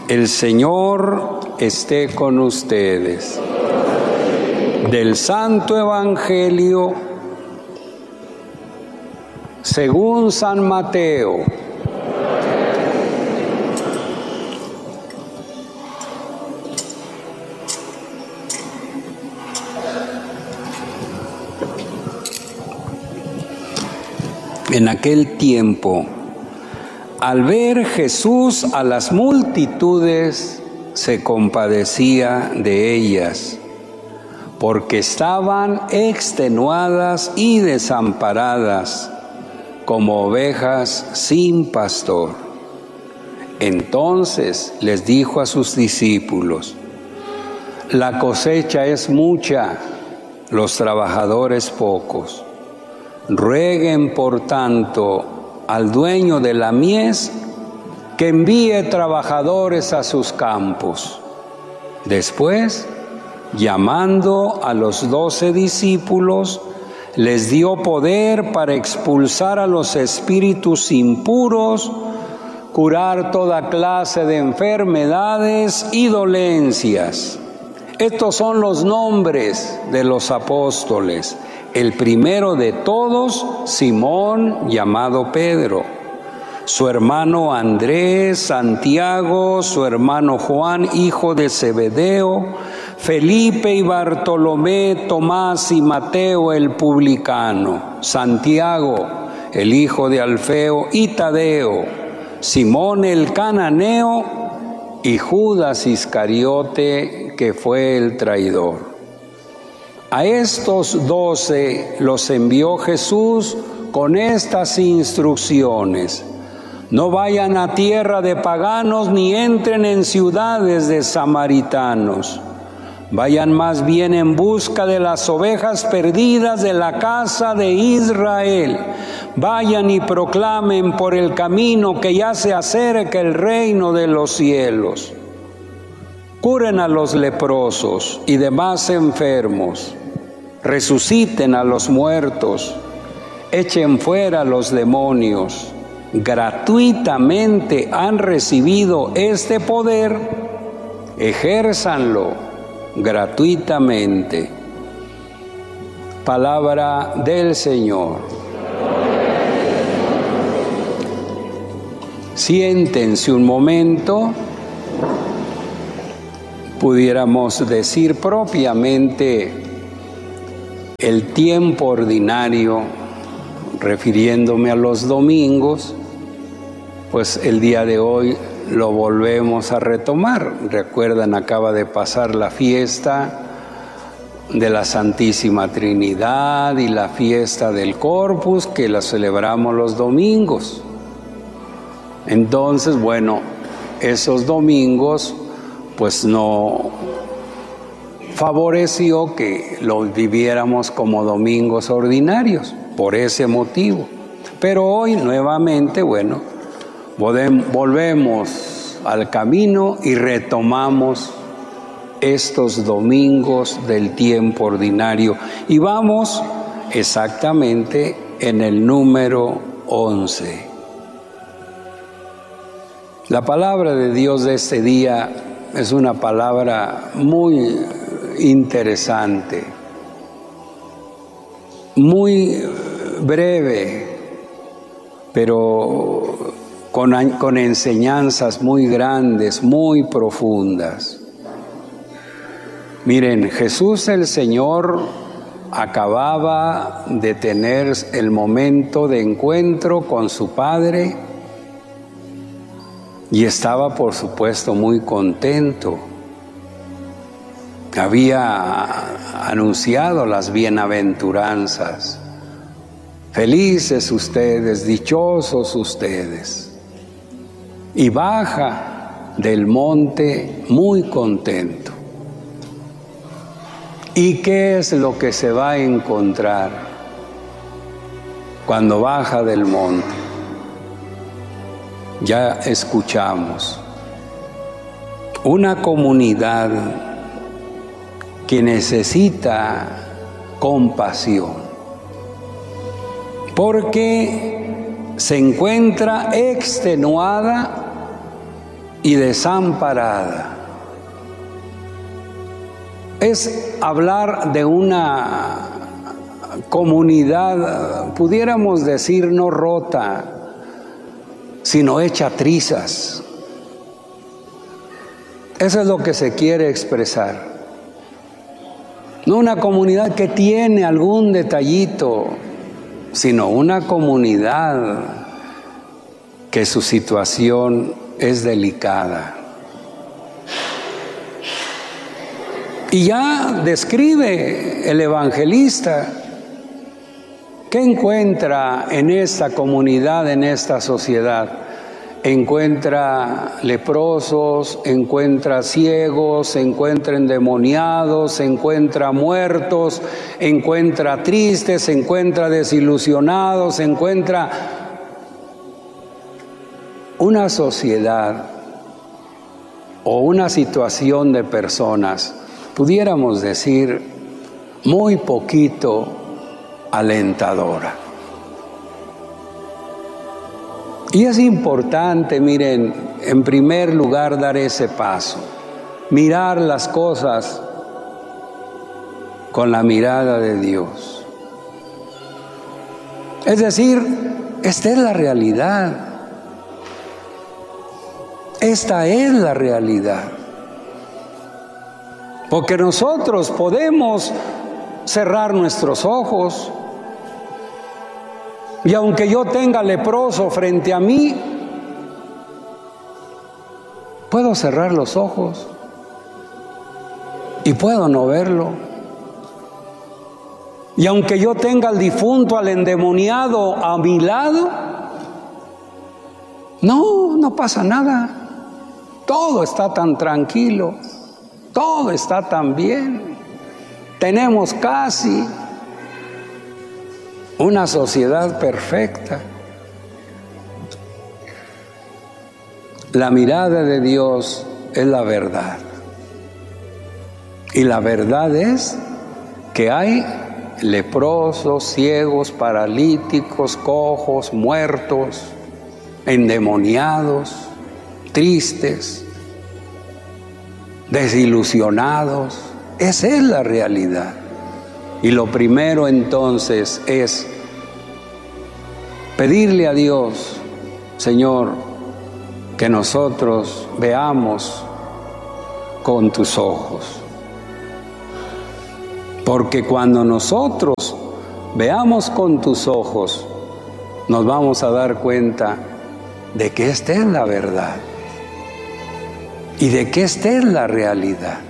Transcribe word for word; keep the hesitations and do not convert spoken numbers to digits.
El Señor esté con ustedes. Del Santo Evangelio según San Mateo. En aquel tiempo, al ver Jesús a las multitudes, se compadecía de ellas, porque estaban extenuadas y desamparadas, como ovejas sin pastor. Entonces les dijo a sus discípulos: la cosecha es mucha, los trabajadores pocos. Rueguen, por tanto, al dueño de la mies que envíe trabajadores a sus campos. Después, llamando a los doce discípulos, les dio poder para expulsar a los espíritus impuros, curar toda clase de enfermedades y dolencias. Estos son los nombres de los apóstoles. El primero de todos, Simón, llamado Pedro, su hermano Andrés, Santiago, su hermano Juan, hijo de Zebedeo, Felipe y Bartolomé, Tomás y Mateo el publicano, Santiago, el hijo de Alfeo y Tadeo, Simón el cananeo y Judas Iscariote, que fue el traidor. A estos doce los envió Jesús con estas instrucciones: no vayan a tierra de paganos ni entren en ciudades de samaritanos. Vayan más bien en busca de las ovejas perdidas de la casa de Israel. Vayan y proclamen por el camino que ya se acerca el reino de los cielos. Curen a los leprosos y demás enfermos. Resuciten a los muertos. Echen fuera a los demonios. Gratuitamente han recibido este poder. Ejérzanlo gratuitamente. Palabra del Señor. Siéntense un momento. Pudiéramos decir propiamente el tiempo ordinario, refiriéndome a los domingos, pues el día de hoy lo volvemos a retomar. Recuerdan, acaba de pasar la fiesta de la Santísima Trinidad y la fiesta del Corpus, que la celebramos los domingos. Entonces, bueno, esos domingos pues no favoreció que lo viviéramos como domingos ordinarios, por ese motivo. Pero hoy nuevamente, bueno, volvemos al camino y retomamos estos domingos del tiempo ordinario. Y vamos exactamente en el número once. La palabra de Dios de este día es una palabra muy interesante, muy breve, pero con, con enseñanzas muy grandes, muy profundas. Miren, Jesús el Señor acababa de tener el momento de encuentro con su Padre y estaba, por supuesto, muy contento. Había anunciado las bienaventuranzas. Felices ustedes, dichosos ustedes. Y baja del monte muy contento. ¿Y qué es lo que se va a encontrar cuando baja del monte? Ya escuchamos. Una comunidad que necesita compasión, porque se encuentra extenuada y desamparada. Es hablar de una comunidad, pudiéramos decir, no rota, sino hecha trizas. Eso es lo que se quiere expresar. No una comunidad que tiene algún detallito, sino una comunidad que su situación es delicada. Y ya describe el evangelista qué encuentra en esta comunidad, en esta sociedad. Encuentra leprosos, encuentra ciegos, encuentra endemoniados, encuentra muertos, encuentra tristes, encuentra desilusionados, encuentra una sociedad o una situación de personas, pudiéramos decir, muy poquito alentadora. Y es importante, miren, en primer lugar dar ese paso, mirar las cosas con la mirada de Dios. Es decir, esta es la realidad. Esta es la realidad. Porque nosotros podemos cerrar nuestros ojos. Y aunque yo tenga leproso frente a mí, puedo cerrar los ojos y puedo no verlo. Y aunque yo tenga al difunto, al endemoniado a mi lado, no, no pasa nada. Todo está tan tranquilo, todo está tan bien. Tenemos casi una sociedad perfecta. La mirada de Dios es la verdad. Y la verdad es que hay leprosos, ciegos, paralíticos, cojos, muertos, endemoniados, tristes, desilusionados. Esa es la realidad. Y lo primero entonces es pedirle a Dios, Señor, que nosotros veamos con tus ojos. Porque cuando nosotros veamos con tus ojos, nos vamos a dar cuenta de que esta es la verdad y de que esta es la realidad.